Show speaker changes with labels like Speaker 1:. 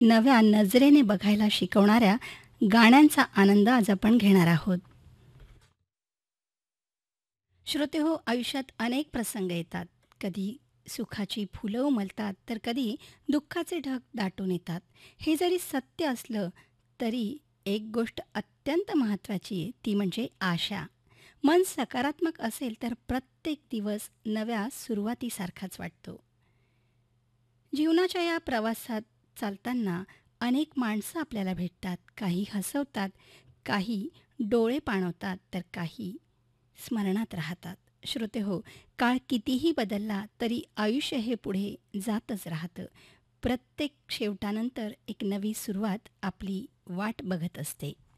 Speaker 1: नव्या नजरेने बघायला शिकवणाऱ्या गाण्यांचा आनंद आज आपण घेणार आहोत. श्रोतेहो, आयुष्यात अनेक प्रसंग येतात. कधी सुखाची फुलं उमलतात, तर कधी दुःखाचे ढग दाटून येतात. हे जरी सत्य असलं तरी एक गोष्ट अत्यंत महत्त्वाची आहे, ती म्हणजे आशा. मन सकारात्मक असेल तर प्रत्येक दिवस नव्या सुरुवातीसारखाच वाटतो. जीवनाच्या या प्रवासात चालताना अनेक माणसं आपल्याला भेटतात. काही हसवतात, काही डोळे पाणवतात, तर काही स्मरणात राहतात. श्रोतेहो, काळ कितीही बदलला तरी आयुष्य हे पुढे जातच राहतं. प्रत्येक शेवटानंतर एक नवी सुरुवात आपली वाट बघत असते.